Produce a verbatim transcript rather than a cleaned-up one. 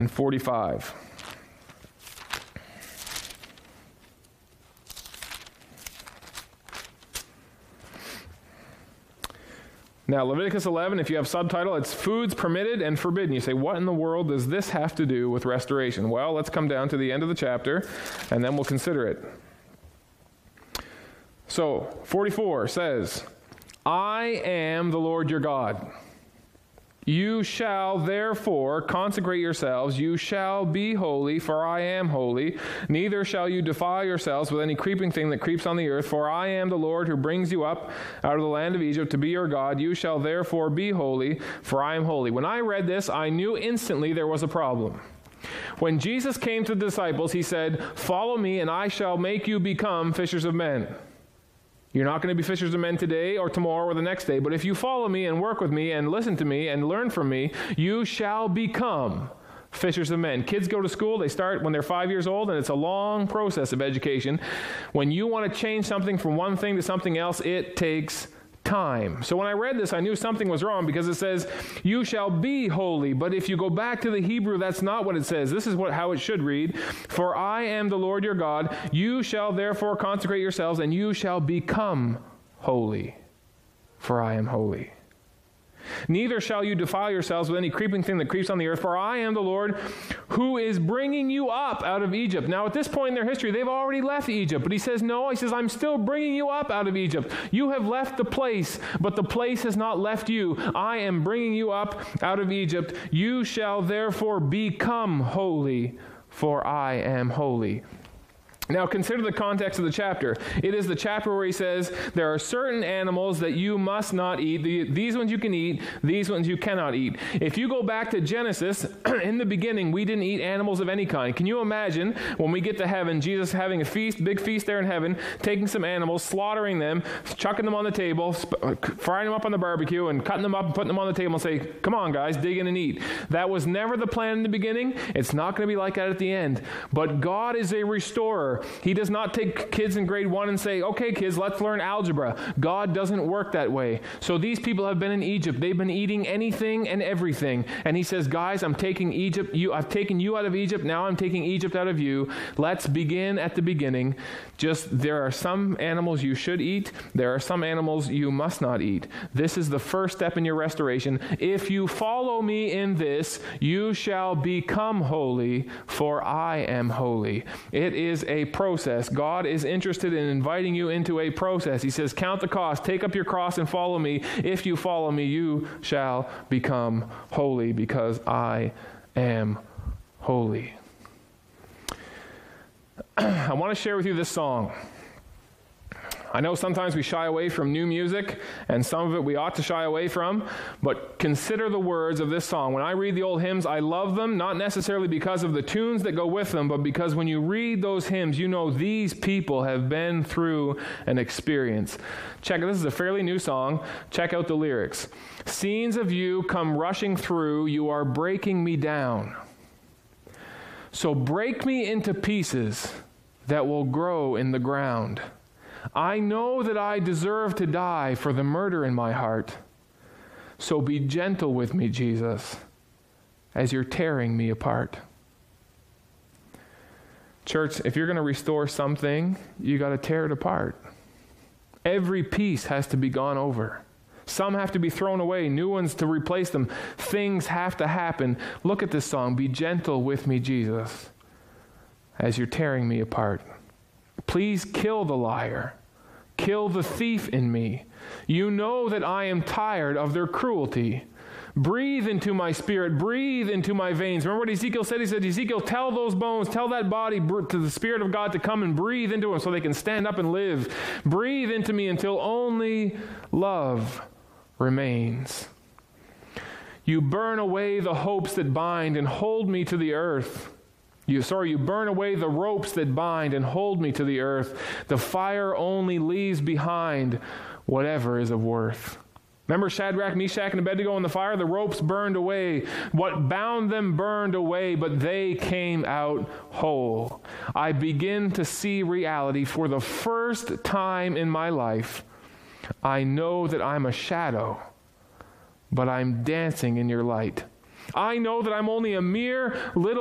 forty-five. Now, Leviticus eleven, if you have subtitle, it's foods permitted and forbidden. You say, what in the world does this have to do with restoration? Well, let's come down to the end of the chapter, and then we'll consider it. So, forty-four says, I am the Lord your God. You shall therefore consecrate yourselves, you shall be holy, for I am holy. Neither shall you defile yourselves with any creeping thing that creeps on the earth, for I am the Lord who brings you up out of the land of Egypt to be your God. You shall therefore be holy, for I am holy. When I read this, I knew instantly there was a problem. When Jesus came to the disciples, he said, follow me and I shall make you become fishers of men. You're not going to be fishers of men today or tomorrow or the next day, but if you follow me and work with me and listen to me and learn from me, you shall become fishers of men. Kids go to school, they start when they're five years old, and it's a long process of education. When you want to change something from one thing to something else, it takes time. So when I read this, I knew something was wrong because it says, you shall be holy. But if you go back to the Hebrew, that's not what it says. This is what how it should read. For I am the Lord your God. You shall therefore consecrate yourselves, and you shall become holy, for I am holy. Neither shall you defile yourselves with any creeping thing that creeps on the earth, for I am the Lord who is bringing you up out of Egypt. Now, at this point in their history, they've already left Egypt. But he says, no, he says, I'm still bringing you up out of Egypt. You have left the place, but the place has not left you. I am bringing you up out of Egypt. You shall therefore become holy, for I am holy. Now, consider the context of the chapter. It is the chapter where he says, there are certain animals that you must not eat. The, these ones you can eat, these ones you cannot eat. If you go back to Genesis, in the beginning, we didn't eat animals of any kind. Can you imagine when we get to heaven, Jesus having a feast, big feast there in heaven, taking some animals, slaughtering them, chucking them on the table, sp- frying them up on the barbecue, and cutting them up and putting them on the table and say, come on, guys, dig in and eat. That was never the plan in the beginning. It's not going to be like that at the end. But God is a restorer. He does not take kids in grade one and say, okay, kids, let's learn algebra. God doesn't work that way. So these people have been in Egypt. They've been eating anything and everything. And he says, guys, I'm taking Egypt. You, I've taken you out of Egypt. Now I'm taking Egypt out of you. Let's begin at the beginning. Just there are some animals you should eat. There are some animals you must not eat. This is the first step in your restoration. If you follow me in this, you shall become holy, for I am holy. It is a process. God is interested in inviting you into a process. He says, count the cost, take up your cross and follow me. If you follow me, you shall become holy, because I am holy. I want to share with you this song. I know sometimes we shy away from new music, and some of it we ought to shy away from, but consider the words of this song. When I read the old hymns, I love them, not necessarily because of the tunes that go with them, but because when you read those hymns, you know these people have been through an experience. Check, this is a fairly new song. Check out the lyrics. Scenes of you come rushing through, you are breaking me down. So break me into pieces that will grow in the ground. I know that I deserve to die for the murder in my heart. So be gentle with me, Jesus, as you're tearing me apart. Church, if you're going to restore something, you got to tear it apart. Every piece has to be gone over. Some have to be thrown away, new ones to replace them. Things have to happen. Look at this song, be gentle with me, Jesus, as you're tearing me apart. Please kill the liar. Kill the thief in me. You know that I am tired of their cruelty. Breathe into my spirit. Breathe into my veins. Remember what Ezekiel said? He said, Ezekiel, tell those bones, tell that body to the Spirit of God to come and breathe into them so they can stand up and live. Breathe into me until only love remains. You burn away the hopes that bind and hold me to the earth. You, sorry, you burn away the ropes that bind and hold me to the earth. The fire only leaves behind whatever is of worth. Remember Shadrach, Meshach, and Abednego in the fire? The ropes burned away. What bound them burned away, but they came out whole. I begin to see reality for the first time in my life. I know that I'm a shadow, but I'm dancing in your light. I know that I'm only a mere little